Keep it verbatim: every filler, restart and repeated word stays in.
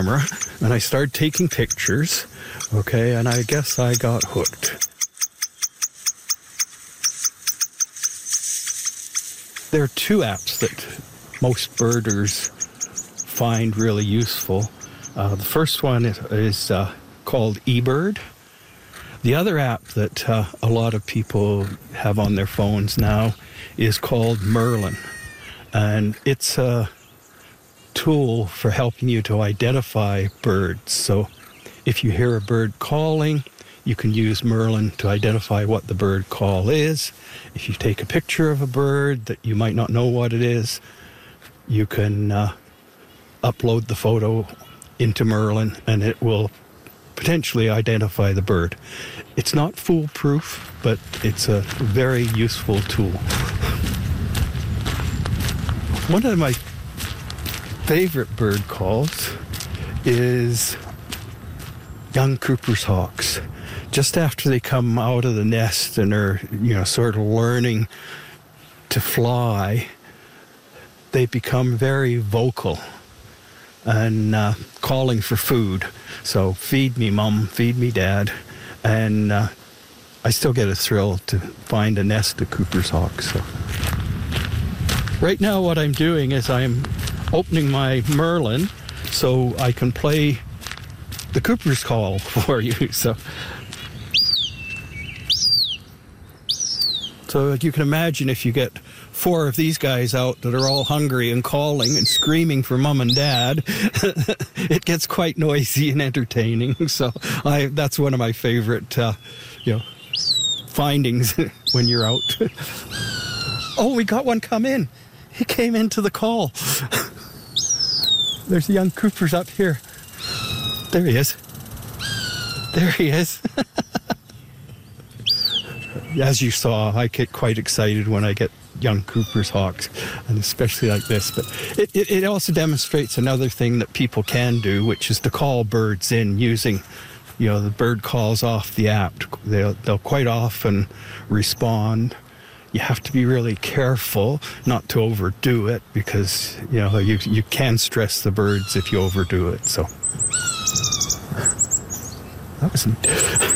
camera and I started taking pictures, okay, and I guess I got hooked. There are two apps that most birders find really useful. Uh, the first one is, is uh, called eBird. The other app that uh, a lot of people have on their phones now is called Merlin. And it's a tool for helping you to identify birds. So if you hear a bird calling, you can use Merlin to identify what the bird call is. If you take a picture of a bird that you might not know what it is, you can uh, upload the photo into Merlin and it will potentially identify the bird. It's not foolproof, but it's a very useful tool. One of my favorite bird calls is young Cooper's hawks. Just after they come out of the nest and are, you know, sort of learning to fly, they become very vocal and uh, calling for food. So, feed me, Mom, feed me, Dad. And uh, I still get a thrill to find a nest of Cooper's hawks. So. Right now what I'm doing is I'm opening my Merlin so I can play the Cooper's call for you. So, so you can imagine if you get four of these guys out that are all hungry and calling and screaming for Mom and Dad, it gets quite noisy and entertaining. So I, that's one of my favorite, uh, you know, findings when you're out. Oh, we got one come in. He came into the call. There's young Coopers up here. There he is. There he is. As you saw, I get quite excited when I get young Cooper's hawks, and especially like this. But it, it, it also demonstrates another thing that people can do, which is to call birds in using, you know, the bird calls off the app. They'll, they'll quite often respond. You have to be really careful not to overdo it because, you know, you, you can stress the birds if you overdo it. So that was